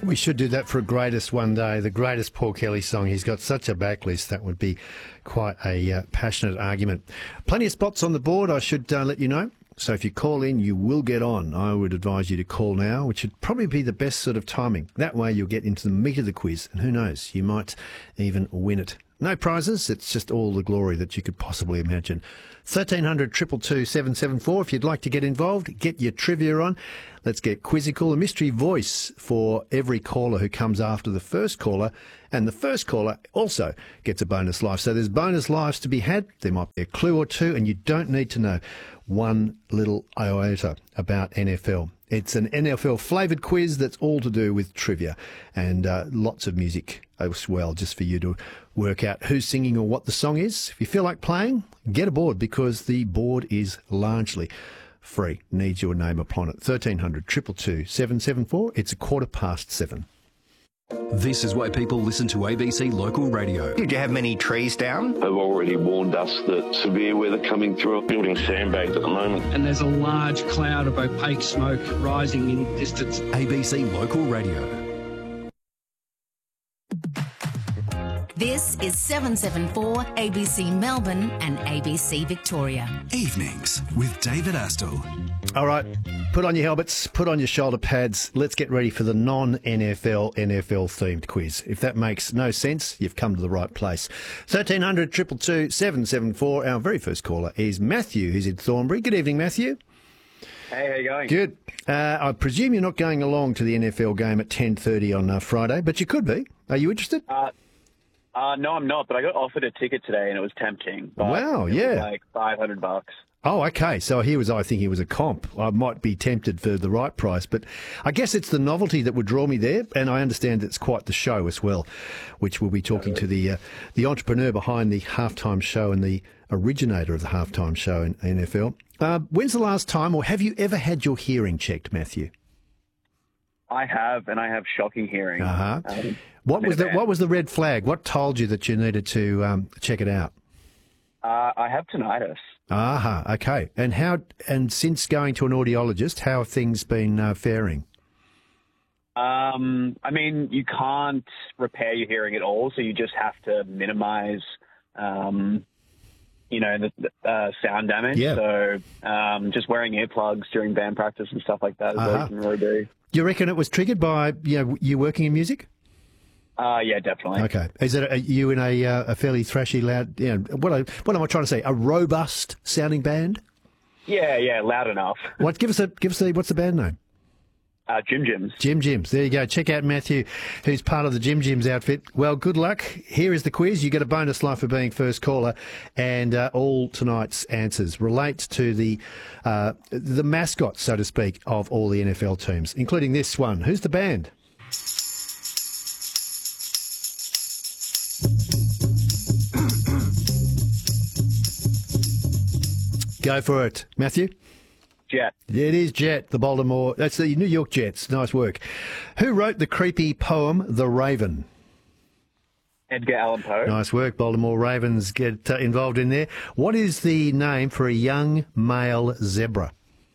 We should do that for a greatest one day, the greatest Paul Kelly song. He's got such a backlist, that would be quite a passionate argument. Plenty of spots on the board, I should let you know. So if you call in, you will get on. I would advise you to call now, which would probably be the best sort of timing. That way you'll get into the meat of the quiz, and who knows, you might even win it. No prizes, it's just all the glory that you could possibly imagine. 1300 222 774 if you'd like to get involved, get your trivia on. Let's get quizzical. A mystery voice for every caller who comes after the first caller, and the first caller also gets a bonus life. So there's bonus lives to be had. There might be a clue or two, and you don't need to know one little iota about NFL. It's an NFL flavoured quiz that's all to do with trivia and lots of music as well, just for you to work out who's singing or what the song is. If you feel like playing, get aboard, because the board is largely free. Needs your name upon it. 1300 222 774. It's 7:15. This is why people listen to ABC Local Radio. Did you have many trees down? They've already warned us that severe weather coming through. Building sandbags at the moment. And there's a large cloud of opaque smoke rising in distance. ABC Local Radio. This is 774 ABC Melbourne and ABC Victoria. Evenings with David Astle. All right, put on your helmets, put on your shoulder pads. Let's get ready for the non-NFL, NFL-themed quiz. If that makes no sense, you've come to the right place. 1300 222 774. Our very first caller is Matthew, who's in Thornbury. Good evening, Matthew. Hey, how you going? Good. I presume you're not going along to the NFL game at 10:30 on Friday, but you could be. Are you interested? No, I'm not, but I got offered a ticket today and it was tempting. But Wow, it was yeah. like $500. Oh, okay. So I think he was a comp. I might be tempted for the right price, but I guess it's the novelty that would draw me there. And I understand it's quite the show as well, which we'll be talking to the entrepreneur behind the halftime show and the originator of the halftime show in NFL. When's the last time, or have you ever had your hearing checked, Matthew? I have, and I have shocking hearing. What was the red flag? What told you that you needed to check it out? I have tinnitus. Okay. And since going to an audiologist, how have things been faring? I mean, you can't repair your hearing at all, so you just have to minimize, the sound damage. Yeah. So just wearing earplugs during band practice and stuff like that is what you can really do. You reckon it was triggered by you working in music? Yeah, definitely. Okay. Is it you in a fairly thrashy, loud? What am I trying to say? A robust sounding band? Yeah, loud enough. Give us what's the band name? Jim Jims. Jim Jims. There you go. Check out Matthew, who's part of the Jim Jims outfit. Well, good luck. Here is the quiz. You get a bonus life for being first caller, and all tonight's answers relate to the mascot, so to speak, of all the NFL teams, including this one. Who's the band? Go for it, Matthew. Jet. It is Jet, that's the New York Jets. Nice work. Who wrote the creepy poem, The Raven? Edgar Allan Poe. Nice work. Baltimore Ravens get involved in there. What is the name for a young male zebra?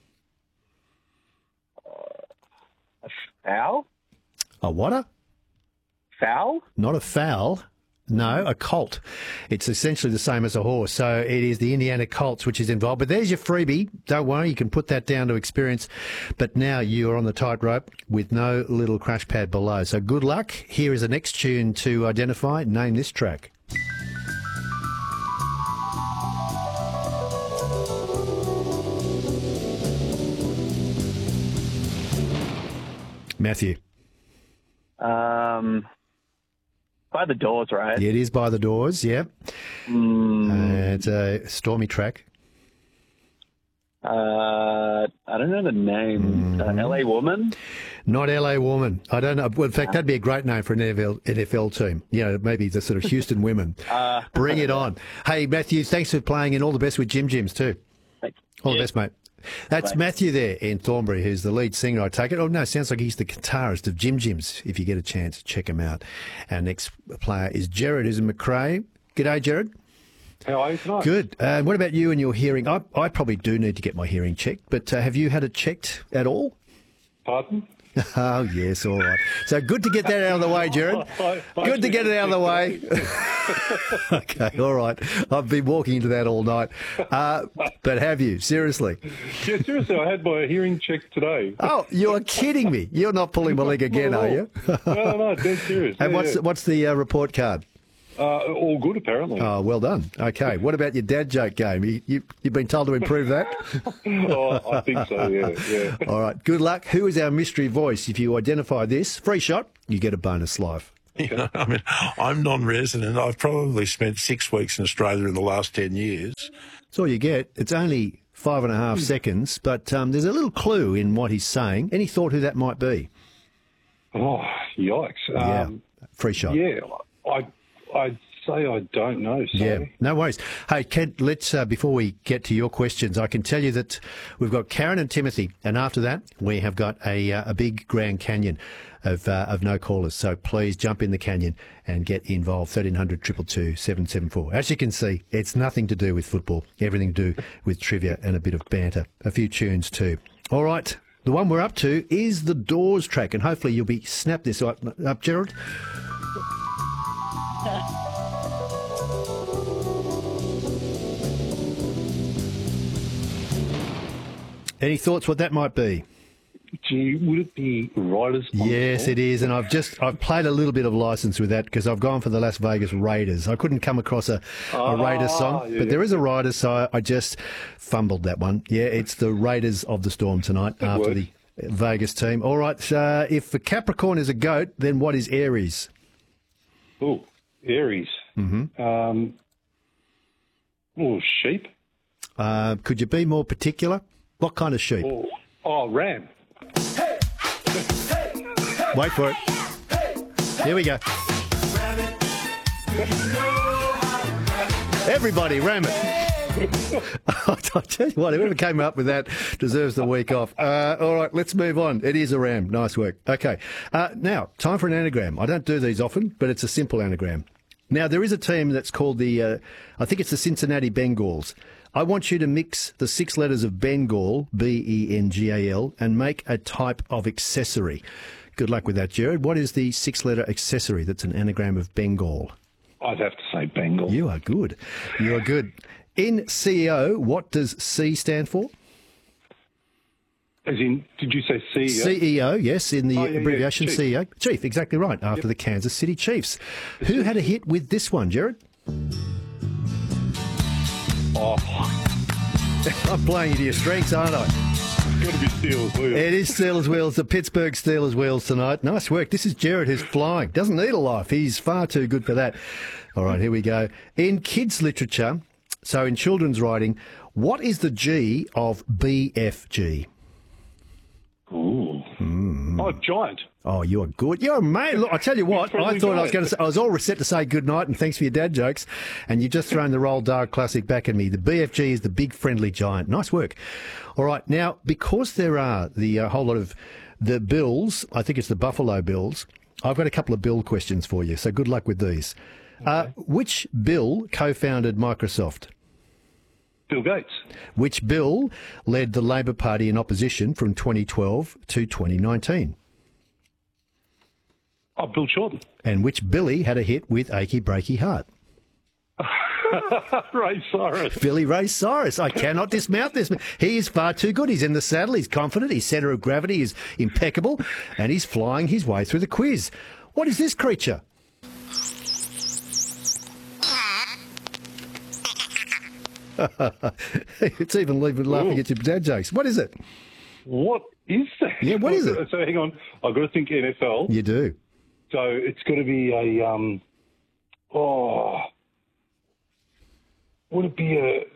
A fowl? A what? Fowl? Not a fowl. No, a colt. It's essentially the same as a horse. So it is the Indiana Colts which is involved. But there's your freebie. Don't worry, you can put that down to experience. But now you are on the tightrope with no little crash pad below. So good luck. Here is the next tune to identify. Name this track. Matthew. By the Doors, right? It is By the Doors, yeah. It's a stormy track. I don't know the name. LA Woman? Not LA Woman. I don't know. Well, in fact, that'd be a great name for an NFL team. Maybe the sort of Houston Women. Bring it on. Hey, Matthew, thanks for playing, and all the best with Jim Jims too. Thanks. All the best, mate. That's Matthew there in Thornbury, who's the lead singer, I take it. Oh, no, sounds like he's the guitarist of Jim Jims. If you get a chance, check him out. Our next player is Jared, who's in Macrae. G'day, Jared. How are you tonight? Good. What about you and your hearing? I probably do need to get my hearing checked, but have you had it checked at all? Pardon? Oh, yes, all right. So good to get that out of the way, Jared. Good to get it out of the way. Okay, all right. I've been walking into that all night. But have you? Seriously? Yeah, seriously, I had my hearing checked today. Oh, you're kidding me. You're not pulling my leg again, are you? No, dead serious. And Yeah, what's the report card? all good, apparently. Oh, well done. Okay. What about your dad joke game? You've been told to improve that? Oh, I think so, yeah. All right. Good luck. Who is our mystery voice? If you identify this, free shot, you get a bonus life. You know, I mean, I'm non-resident. I've probably spent 6 weeks in Australia in the last 10 years. That's all you get. It's only 5.5 seconds, but there's a little clue in what he's saying. Any thought who that might be? Oh, yikes. Yeah. Free shot. Yeah, I'd say I don't know. Sorry. Yeah, no worries. Hey, Kent, let's, before we get to your questions, I can tell you that we've got Karen and Timothy, and after that, we have got a big Grand Canyon of no callers. So please jump in the canyon and get involved. 1300 222 774. As you can see, it's nothing to do with football, everything to do with trivia and a bit of banter. A few tunes too. All right, the one we're up to is the Doors track, and hopefully you'll be snap this up, Gerald. Any thoughts what that might be? Gee, would it be Riders? Yes, it is, and I've played a little bit of license with that because I've gone for the Las Vegas Raiders. I couldn't come across a Raiders song, but there is a Riders, so I just fumbled that one. Yeah, it's the Raiders of the Storm tonight after the Vegas team. All right, if the Capricorn is a goat, then what is Aries? Oh, Aries. Mm-hmm. Sheep. Could you be more particular? What kind of sheep? Ram. Wait for it. Here we go. Everybody, ram it. I'll tell you what, whoever came up with that deserves the week off. All right, let's move on. It is a ram. Nice work. Okay. Now, time for an anagram. I don't do these often, but it's a simple anagram. Now, there is a team that's called I think it's the Cincinnati Bengals. I want you to mix the 6 letters of Bengal, Bengal, and make a type of accessory. Good luck with that, Jared. What is the 6-letter accessory that's an anagram of Bengal? I'd have to say Bengal. You are good. You are good. In CEO, what does C stand for? As in, did you say CEO? CEO, yes, in the abbreviation Chief. CEO. Chief, exactly right, after the Kansas City Chiefs. Who had a hit with this one, Jared? I'm playing you to your strengths, aren't I? It's got to be Steelers Wheels. It is Steelers Wheels, the Pittsburgh Steelers Wheels tonight. Nice work. This is Jared who's flying. Doesn't need a life. He's far too good for that. All right, here we go. In kids' literature, so in children's writing, what is the G of BFG? Ooh. Oh, giant. Oh, you are good. You're a mate. Look, I tell you what, I thought I was going to say, I was all set to say good night and thanks for your dad jokes, and you've just thrown the Roald Dahl classic back at me. The BFG is the big friendly giant. Nice work. All right, now, because there are the whole lot of the Bills, I think it's the Buffalo Bills, I've got a couple of Bill questions for you, so good luck with these. Okay. Which Bill co-founded Microsoft? Bill Gates. Which Bill led the Labor Party in opposition from 2012 to 2019? Oh, Bill Shorten. And which Billy had a hit with Achy Breaky Heart? Ray Cyrus. Billy Ray Cyrus. I cannot dismount this. He is far too good. He's in the saddle. He's confident. His centre of gravity is impeccable. And he's flying his way through the quiz. What is this creature? It's even laughing at your dad jokes. What is it? What is that? Yeah, what is it? So hang on. I've got to think NFL. You do. So it's got to be a, would it be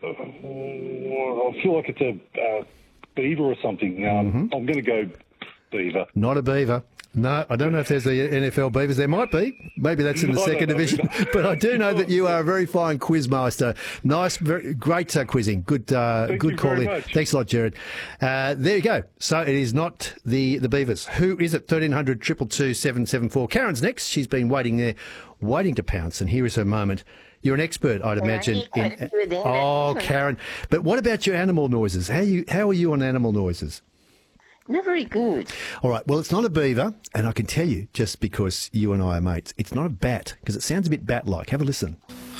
I feel like it's a beaver or something. I'm going to go beaver. Not a beaver. No, I don't know if there's the NFL Beavers. There might be. Maybe that's in the second division. But I do know that you are a very fine quizmaster. Nice, very great quizzing. Good call in. Much. Thanks a lot, Jared. There you go. So it is not the Beavers. Who is it? 1300 222 774. Karen's next. She's been waiting there, waiting to pounce, and here is her moment. You're an expert, I'd imagine. Karen. But what about your animal noises? How are you on animal noises? Not very good. All right, well, it's not a beaver, and I can tell you, just because you and I are mates, it's not a bat, because it sounds a bit bat-like. Have a listen.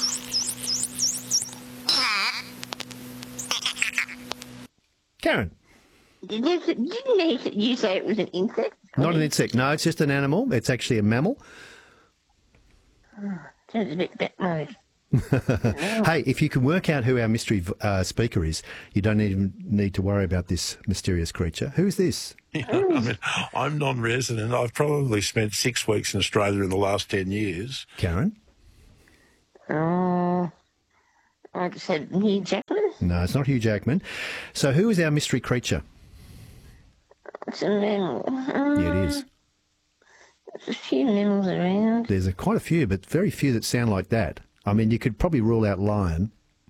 Karen. Didn't you say it was an insect? Not an insect. No, it's just an animal. It's actually a mammal. Sounds a bit mode. Hey, if you can work out who our mystery speaker is, you don't even need to worry about this mysterious creature. Who is this? I'm non-resident. I've probably spent 6 weeks in Australia in the last 10 years. Karen? I just said Hugh Jackman. No, it's not Hugh Jackman. So who is our mystery creature? It's a mammal. Yeah, it is. There's a few mammals around. There's quite a few, but very few that sound like that. I mean, you could probably rule out lion.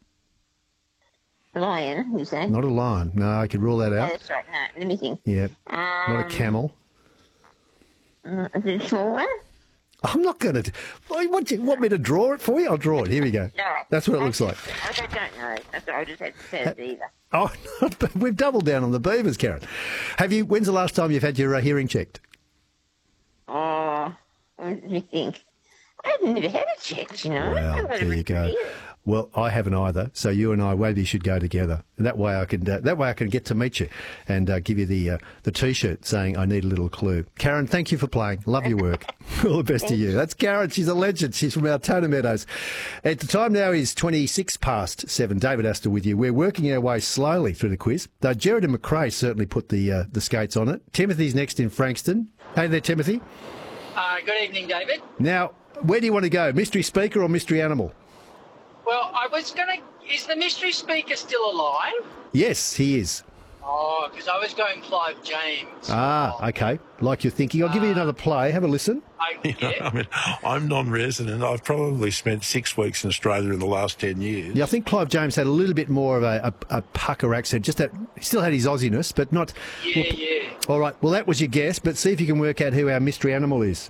Lion, you say? Not a lion. No, I could rule that Oh, out. that's right. No, let me think. Yeah. Not a camel. Is it a small one? I'm not going to... Want me to draw it for you? I'll draw it. Here we go. No. That's what it looks like. I don't know. I just had to say it either. Oh, we've doubled down on the beavers, Karen. When's the last time you've had your hearing checked? Oh, let me think. I've never had it checked, you know. Well, there you go. Well, I haven't either, so you and I maybe should go together. That way I can get to meet you and give you the T-shirt saying I need a little clue. Karen, thank you for playing. Love your work. All the best to you. That's Karen. She's a legend. She's from Altona Meadows. At the time now is 7:26. David Astor with you. We're working our way slowly through the quiz, though Jared and McRae certainly put the skates on it. Timothy's next in Frankston. Hey there, Timothy. Good evening, David. Now, where do you want to go? Mystery speaker or mystery animal? Well, I was going to... Is the mystery speaker still alive? Yes, he is. Oh, because I was going Clive James. Okay. Like you're thinking. I'll give you another play. Have a listen. Yeah. I'm non-resident. I've probably spent 6 weeks in Australia in the last 10 years. Yeah, I think Clive James had a little bit more of a pucker accent. Just that he still had his Aussiness, but not... Yeah. All right. Well, that was your guess, but see if you can work out who our mystery animal is.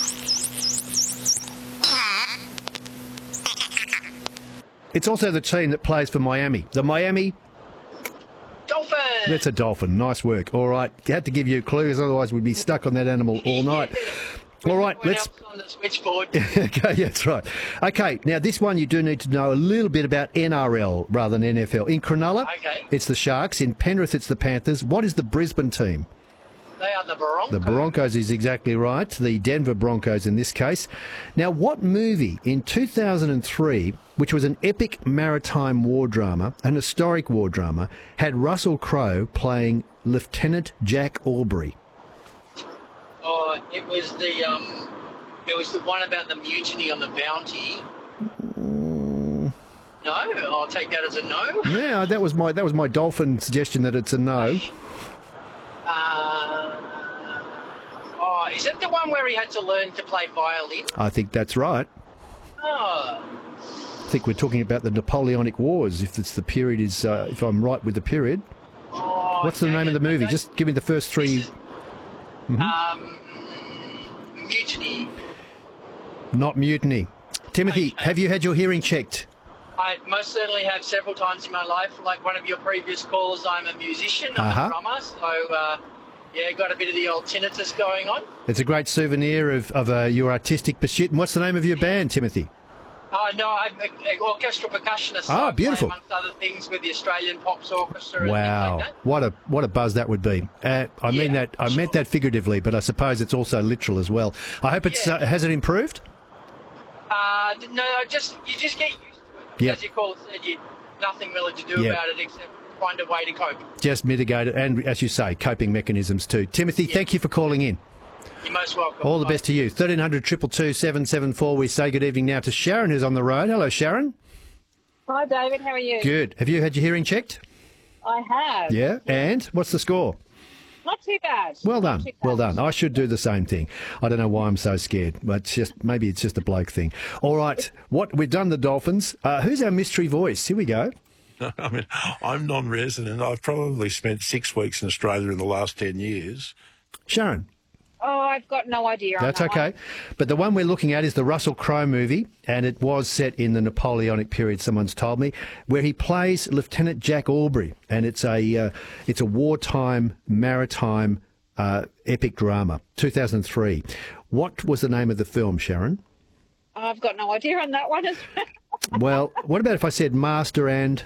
It's also the team that plays for Miami. The Miami... Dolphin! That's a dolphin. Nice work. All right. You had to give you clues, otherwise we'd be stuck on that animal all night. All right, let's... on the switchboard. Okay, that's right. Okay, now this one you do need to know a little bit about NRL rather than NFL. In Cronulla, it's the Sharks. In Penrith, it's the Panthers. What is the Brisbane team? They are the Broncos. The Broncos is exactly right. The Denver Broncos in this case. Now, what movie in 2003, which was an epic maritime war drama, an historic war drama, had Russell Crowe playing Lieutenant Jack Aubrey? Oh, it was the one about the mutiny on the Bounty. No, I'll take that as a no. Yeah, that was my dolphin suggestion that it's a no. Is it the one where he had to learn to play violin? I think that's right. Oh. I think we're talking about the Napoleonic Wars, if it's the period is, if I'm right with the period. Oh, what's the name of the movie? Just give me the first three. Mutiny. Not Mutiny. Timothy, have you had your hearing checked? I most certainly have several times in my life. Like one of your previous callers, I'm a musician, I'm a drummer, so got a bit of the old tinnitus going on. It's a great souvenir of your artistic pursuit. And what's the name of your band, Timothy? No, I'm an orchestral percussionist. Ah, beautiful. I play amongst other things with the Australian Pops Orchestra. Wow, and things like that. what a buzz that would be. I meant that figuratively, but I suppose it's also literal as well. I hope it's has it improved? No, you just get used to it. Yep. As your caller said, nothing really to do about it except find a way to cope. Just mitigate it, and as you say, coping mechanisms too. Timothy, thank you for calling in. You're most welcome. All the best to you. 1300 222 774. We say good evening now to Sharon, who's on the road. Hello, Sharon. Hi, David. How are you? Good. Have you had your hearing checked? I have. Yeah. And what's the score? Not too bad. Well done. Well done. I should do the same thing. I don't know why I'm so scared, but maybe it's just a bloke thing. All right. We've done the Dolphins. Who's our mystery voice? Here we go. I'm non-resident. I've probably spent 6 weeks in Australia in the last 10 years. Sharon. Oh, I've got no idea. That's on that okay. But the one we're looking at is the Russell Crowe movie, and it was set in the Napoleonic period, someone's told me, where he plays Lieutenant Jack Aubrey, and it's a wartime, maritime epic drama, 2003. What was the name of the film, Sharon? I've got no idea on that one as well. Well, what about if I said Master and...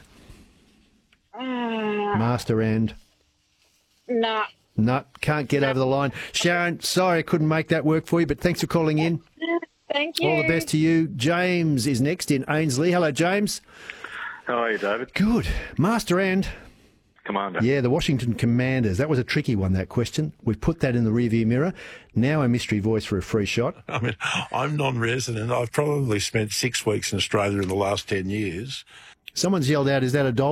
Master and... Nah. No, can't get over the line. Sharon, sorry I couldn't make that work for you, but thanks for calling in. Thank you. All the best to you. James is next in Ainslie. Hello, James. How are you, David? Good. Master and... Commander. Yeah, the Washington Commanders. That was a tricky one, that question. We've put that in the rearview mirror. Now a mystery voice for a free shot. I mean, I'm non-resident. I've probably spent 6 weeks in Australia in the last 10 years. Someone's yelled out, is that a dog?